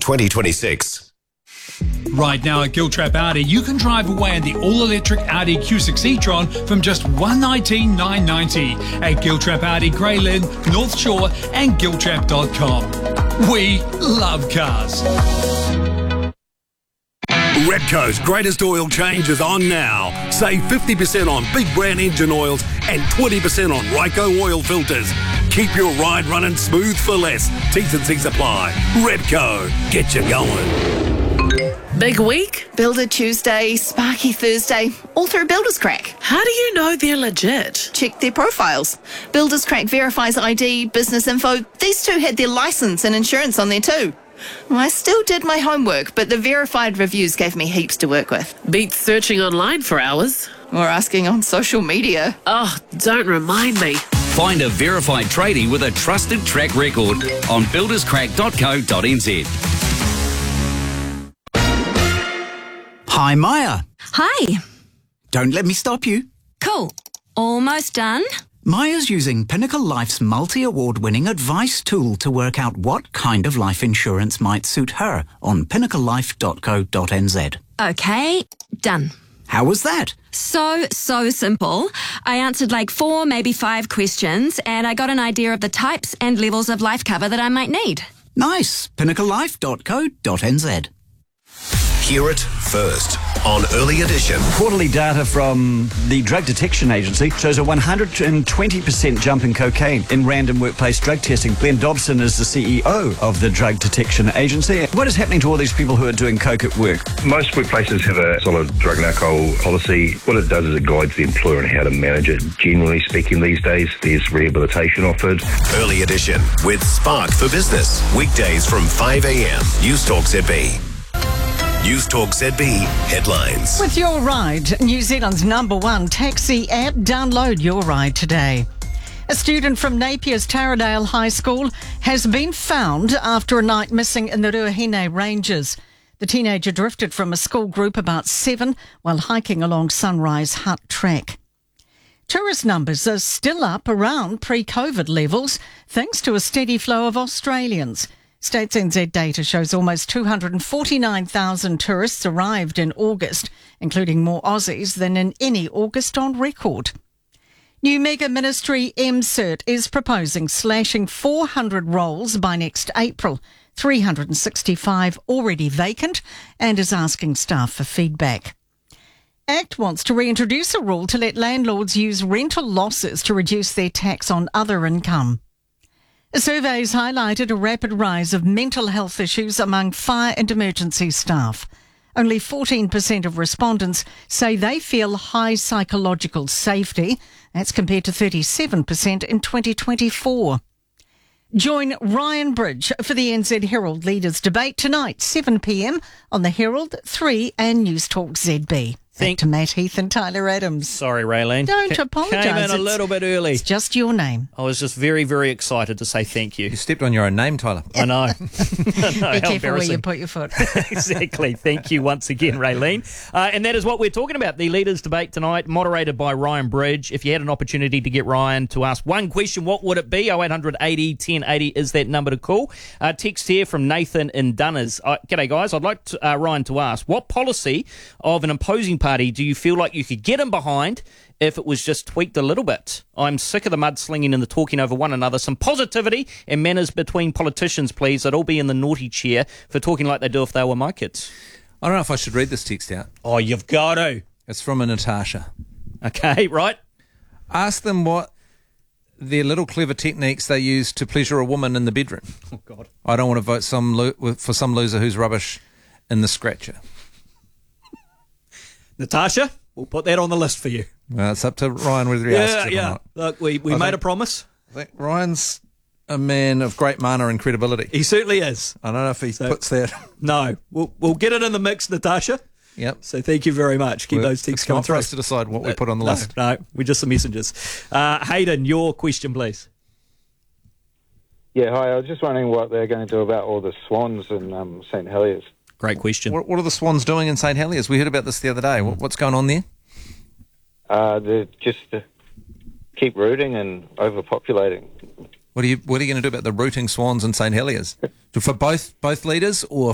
2026. Right now at Giltrap Audi, you can drive away in the all-electric Audi Q6 e-tron from just $119,990 at Giltrap Audi, Grey Lynn, North Shore and Giltrap.com. We love cars. Repco's greatest oil change is on now. Save 50% on big brand engine oils and 20% on Ryco oil filters. Keep your ride running smooth for less. T's and C's apply. Repco, get you going. Big week? Builder Tuesday, Sparky Thursday, all through Builders Crack. How do you know they're legit? Check their profiles. Builders Crack verifies ID, business info. These two had their license and insurance on there too. I still did my homework, but the verified reviews gave me heaps to work with. Beats searching online for hours. Or asking on social media. Oh, don't remind me. Find a verified tradie with a trusted track record on builderscrack.co.nz. Hi, Maya. Hi. Don't let me stop you. Cool. Almost done. Maya's using Pinnacle Life's multi-award-winning advice tool to work out what kind of life insurance might suit her on pinnaclelife.co.nz. Okay, done. How was that? So simple. I answered like 4, maybe 5 questions, and I got an idea of the types and levels of life cover that I might need. Nice. pinnaclelife.co.nz. Hear it first on Early Edition. Quarterly data from the Drug Detection Agency shows a 120% jump in cocaine in random workplace drug testing. Glenn Dobson is the CEO of the Drug Detection Agency. What is happening to all these people who are doing coke at work? Most workplaces have a solid drug and alcohol policy. What it does is it guides the employer on how to manage it. Generally speaking, these days, there's rehabilitation offered. Early Edition with Spark for Business. Weekdays from 5 a.m. News Talk ZB. News Talk ZB headlines. With Your Ride, New Zealand's #1 taxi app, download Your Ride today. A student from Napier's Taradale High School has been found after a night missing in the Ruahine Ranges. The teenager drifted from a school group about 7 while hiking along Sunrise Hut Track. Tourist numbers are still up around pre-COVID levels thanks to a steady flow of Australians. States NZ data shows almost 249,000 tourists arrived in August, including more Aussies than in any August on record. New mega ministry MCERT is proposing slashing 400 roles by next April, 365 already vacant, and is asking staff for feedback. ACT wants to reintroduce a rule to let landlords use rental losses to reduce their tax on other income. Surveys highlighted a rapid rise of mental health issues among fire and emergency staff. Only 14% of respondents say they feel high psychological safety. That's compared to 37% in 2024. Join Ryan Bridge for the NZ Herald Leaders Debate tonight, 7 p.m. on the Herald, 3 and News Talk ZB. Back to Matt Heath and Tyler Adams. Sorry, Raylene. Don't apologise. Came in a little bit early. It's just your name. I was just very, very excited to say thank you. You stepped on your own name, Tyler. I know. Be careful where you put your foot. Exactly. Thank you once again, Raylene. And that is what we're talking about, the Leaders Debate tonight, moderated by Ryan Bridge. If you had an opportunity to get Ryan to ask one question, what would it be? 0800 80 1080 is that number to call. Text here from Nathan in Dunners. G'day, guys. I'd like Ryan to ask, what policy of an opposing party do you feel like you could get him behind if it was just tweaked a little bit? I'm sick of the mudslinging and the talking over one another. Some positivity and manners between politicians, please. I'd all be in the naughty chair for talking like they do if they were my kids. I don't know if I should read this text out. Oh, you've got to. It's from a Natasha. Okay, right. Ask them what their little clever techniques they use to pleasure a woman in the bedroom. Oh, God. I don't want to vote for some loser who's rubbish in the scratcher. Natasha, we'll put that on the list for you. Well, it's up to Ryan whether he asks it or not. Look, we made a promise. I think Ryan's a man of great mana and credibility. He certainly is. I don't know if he puts that. No, we'll get it in the mix, Natasha. Yep. So thank you very much. Keep those texts coming through. It's not for us to decide what we put on the list. No, we're just the messengers. Hayden, your question, please. Yeah, hi. I was just wondering what they're going to do about all the swans in St Heliers. Great question. What are the swans doing in St Heliers? We heard about this the other day. What's going on there? They're just keep rooting and overpopulating. What are you going to do about the rooting swans in St Heliers? For both leaders or